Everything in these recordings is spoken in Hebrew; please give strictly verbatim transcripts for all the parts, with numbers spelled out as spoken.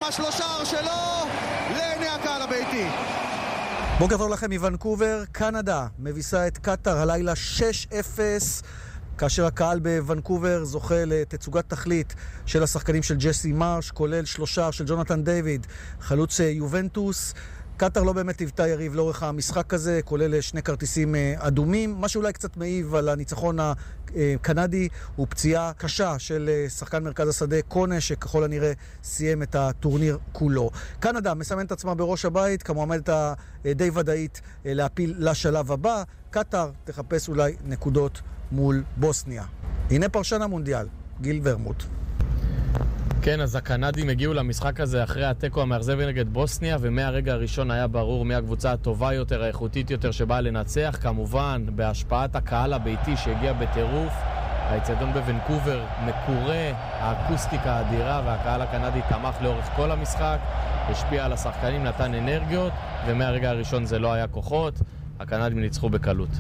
ממש לא שער שלו לעיני הקהל הביתי. בוקר טוב לכם מוונקובר. קנדה מביסה את קטר הלילה שש אפס, כאשר הקהל בוונקובר זוכה לתצוגת תכלית של השחקנים של ג'סי מרש, כולל שלושה של ג'ונתן דיוויד, חלוץ יובנטוס. קטר לא באמת היוותה יריב לאורך המשחק הזה, כולל שני כרטיסים אדומים. מה שאולי קצת מעיב על הניצחון הקנדי הוא פציעה קשה של שחקן מרכז השדה קונה, שככל הנראה סיים את הטורניר כולו. קנדה מסמן את עצמה בראש הבית כמועמדת די ודאית להפיל לשלב הבא. קטר תחפש אולי נקודות מול בוסניה. הנה פרשן המונדיאל, גיל ורמוט. כן, אז הקנדים הגיעו למשחק הזה אחרי הטקו המאכזב נגד בוסניה, ומהרגע הראשון היה ברור מי הקבוצה הטובה יותר, האיכותית יותר שבאה לנצח, כמובן בהשפעת הקהל הביתי שהגיע בטירוף. האצטדיון בוונקובר מקורה, האקוסטיקה האדירה, והקהל הקנדי תמך לאורך כל המשחק, השפיע על השחקנים, נתן אנרגיות, ומהרגע הראשון זה לא היה כוחות, הקנדים ניצחו בקלות.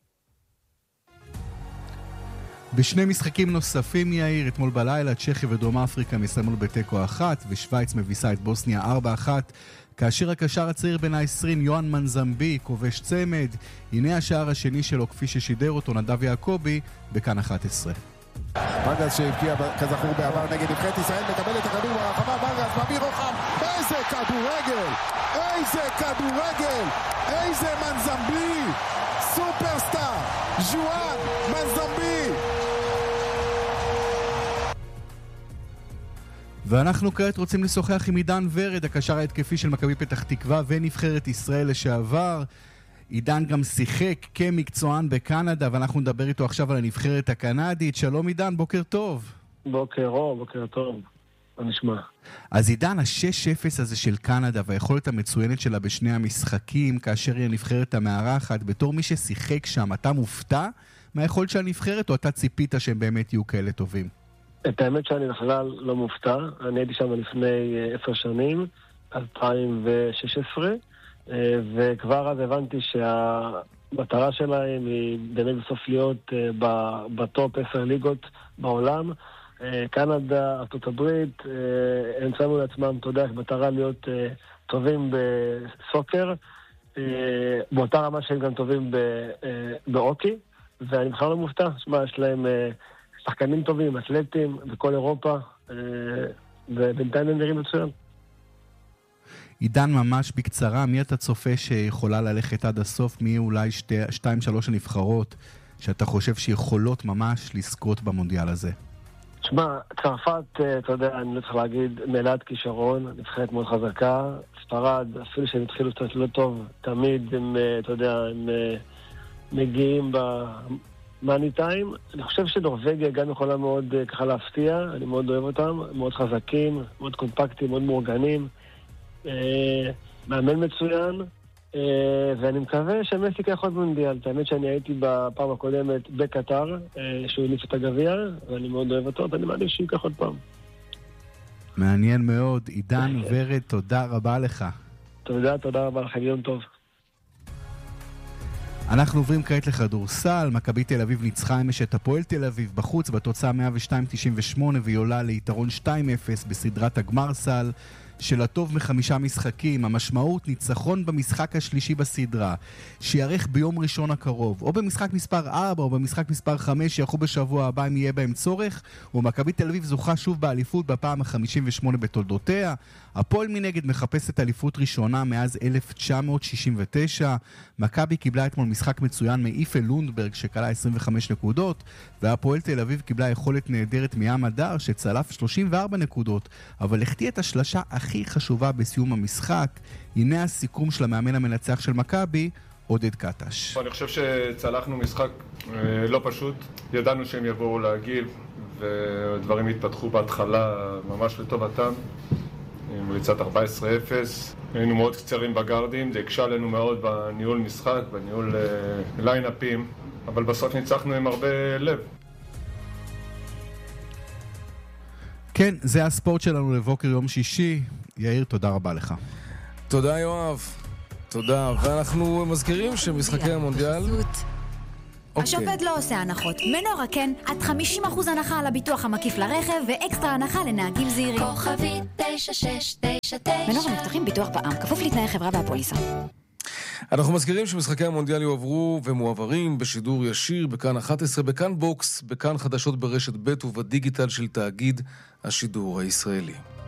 בשני משחקים נוספים, יאיר, אתמול בלילה, צ'כיה ודרום אפריקה מסיימו בתיקו אחת, ושוויץ מביסה את בוסניה ארבע אחת, כאשר הקשר הצעיר בן ה-עשרים, יואן מנזמבי, כובש צמד. הנה השער השני שלו, כפי ששידר אותו נדב יעקובי, בכאן אחת עשרה. ברגז שהבקיע כזכור בעבר נגד נבחרת ישראל, מקבל את הכדור ברחבה, ברגז מביא רוחב, איזה כדורגל, איזה כדורגל, איזה מנזמבי, סופרסטאר, ז'ואן מנזמבי. ואנחנו כעת רוצים לשוחח עם עידן ורד, הקשר ההתקפי של מכבי פתח תקווה ונבחרת ישראל לשעבר. עידן גם שיחק כמקצוען בקנדה, ואנחנו נדבר איתו עכשיו על הנבחרת הקנדית. שלום עידן, בוקר טוב. בוקר אור, בוקר טוב. מה נשמע? אז עידן, ה-שש אפס הזה של קנדה והיכולת המצוינת שלה בשני המשחקים, כאשר היא הנבחרת המארחת, בתור מי ששיחק שם, אתה מופתע מהיכולת של הנבחרת, או אתה ציפית שהם באמת יהיו כאלה טובים? את האמת שאני בכלל לא מופתע. אני הייתי שם לפני עשר שנים, אלפיים ושש עשרה, וכבר אז הבנתי שהמטרה שלהם היא באמת בסוף להיות בטופ עשר ליגות בעולם. קנדה, ארצות הברית, הם שמו לעצמם, אתה יודע, מטרה להיות טובים בסוקר, באותה רמה שהם גם טובים באוקי, ואני בכלל לא מופתע. שמה, יש להם שחקנים טובים, אתלטים, בכל אירופה, ובינתיים הם נראים מצוין. עידן, ממש בקצרה, מי אתה צופה שיכולה ללכת עד הסוף? מי אולי שתי, שתיים, שלוש הנבחרות שאתה חושב שיכולות ממש לזכות במונדיאל הזה? תשמע, צרפת, אתה יודע, אני לא צריך להגיד, מלאת כישרון, נבחרת מאוד חזקה. ספרד, אפילו שהם התחילו קצת לא טוב, תמיד הם, אתה יודע, הם מגיעים במאני טיים. אני חושב שנורווגיה גם יכולה מאוד ככה להפתיע, אני מאוד אוהב אותם, מאוד חזקים, מאוד קומפקטים, מאוד מאורגנים. מאמן מצוין, ואני מקווה שמסי ייקח עוד מונדיאל. האמת שאני הייתי בפעם הקודמת בקטר, שהוא הניף את הגביע, ואני מאוד אוהב אותו, ואני מעדיף שהוא ייקח עוד פעם. מעניין מאוד. עידן ורד, תודה רבה לך. תודה, תודה רבה לכם, יום טוב. אנחנו עוברים כעת לכדורסל. מכבי תל אביב ניצחה אמש את הפועל תל אביב בחוץ בתוצאה מאה ושתיים תשעים ושמונה, והיא עולה ליתרון שתיים אפס בסדרת הגמר סל של הטוב מחמישה משחקים. המשמעות, ניצחון במשחק השלישי בסדרה, שיערך ביום ראשון הקרוב, או במשחק מספר ארבע, או במשחק מספר חמש, שיערכו בשבוע הבא אם יהיה בהם צורך, ומכבי תל אביב זוכה שוב באליפות בפעם ה-חמישים ושמונה בתולדותיה. הפועל מנגד מחפשת אליפות ראשונה מאז אלף תשע מאות שישים ותשע. מכבי קיבלה אתמול משחק מצוין מאיפה לונדברג שקלה עשרים וחמש נקודות, והפועל תל אביב קיבלה יכולת נהדרת מים הדר שצלף שלושים וארבע נקודות, אבל החטיא את השלשה הכי חשובה בסיום המשחק. הנה הסיכום של המאמן המנצח של מכבי, עודד קטש. אני חושב שצלחנו משחק לא פשוט, ידענו שהם יבואו להגיב, ודברים התפתחו בהתחלה ממש לטובתם, עם ריצת ארבע עשרה אפס. היינו מאוד קצרים בגארדים, זה הקשה לנו מאוד בניהול משחק, בניהול ליינאפים, אבל בסוף ניצחנו עם הרבה לב. כן, זה הספורט שלנו לבוקר יום שישי. יאיר, תודה רבה לך. תודה יואב, תודה. ואנחנו מזכירים שמשחקי המונדיאל השופט לא עושה הנחות. מנורה כן, עד חמישים אחוז הנחה על הביטוח המקיף לרכב ואקסטרה הנחה לנהגים זהירים. כוכבית תשע שש תשע תשע. מנורה מבטחים ביטוח בע"מ, כפוף לתנאי חברה והפוליסה. אנחנו מזכירים שמשחקי המונדיאל יועברו ומועברים בשידור ישיר בכאן אחת עשרה, בכאן בוקס, בכאן חדשות ברשת ב' ובדיגיטל של תאגיד השידור הישראלי.